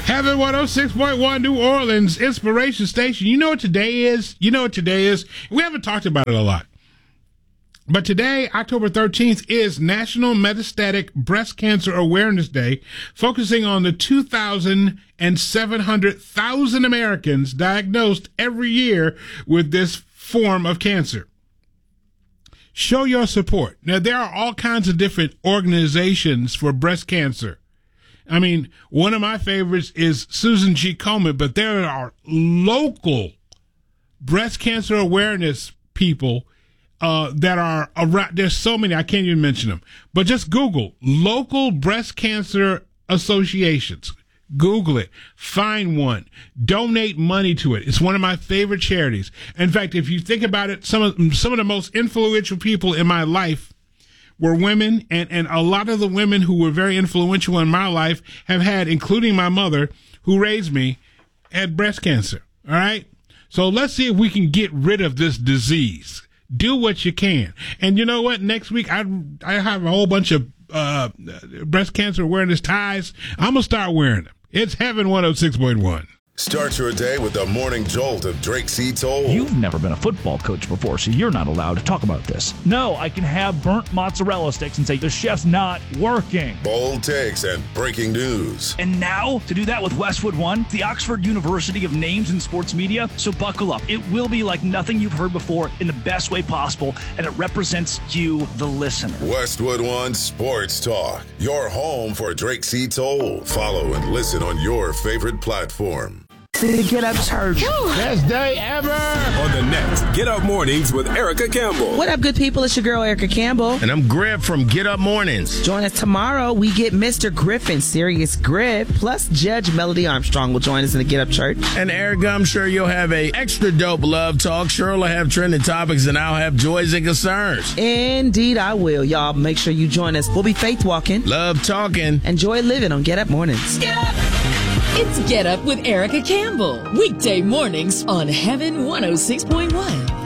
Heaven 106.1 New Orleans, Inspiration Station. You know what today is? We haven't talked about it a lot. But today, October 13th, is National Metastatic Breast Cancer Awareness Day, focusing on the 2,700,000 Americans diagnosed every year with this form of cancer. Show your support. Now, there are all kinds of different organizations for breast cancer. I mean, one of my favorites is Susan G. Komen, but there are local breast cancer awareness people that are around. There's so many, I can't even mention them. But just Google local breast cancer associations. Google it. Find one. Donate money to it. It's one of my favorite charities. In fact, if you think about it, some of the most influential people in my life were women, and a lot of the women who were very influential in my life have had, including my mother, who raised me, had breast cancer. All right? So let's see if we can get rid of this disease. Do what you can. And you know what? Next week, I have a whole bunch of breast cancer awareness ties. I'm going to start wearing them. It's Heaven 106.1. Start your day with the morning jolt of Drake C. Toll. You've never been a football coach before, so you're not allowed to talk about this. No, I can have burnt mozzarella sticks and say the chef's not working. Bold takes and breaking news. And now, to do that with Westwood One, the Oxford University of Names in Sports Media. So buckle up. It will be like nothing you've heard before in the best way possible, and it represents you, the listener. Westwood One Sports Talk. Your home for Drake C. Toll. Follow and listen on your favorite platform. The Get Up Church. Best day ever. On the next Get Up Mornings with Erica Campbell. What up, good people? It's your girl, Erica Campbell. And I'm Griff from Get Up Mornings. Join us tomorrow. We get Mr. Griffin, Serious Griff, plus Judge Melody Armstrong will join us in the Get Up Church. And Erica, I'm sure you'll have a extra dope love talk. Cheryl will have trending topics, and I'll have joys and concerns. Indeed, I will. Y'all make sure you join us. We'll be faith walking, love talking, and joy living on Get Up Mornings. Get up! It's Get Up with Erica Campbell. Weekday mornings on Heaven 106.1.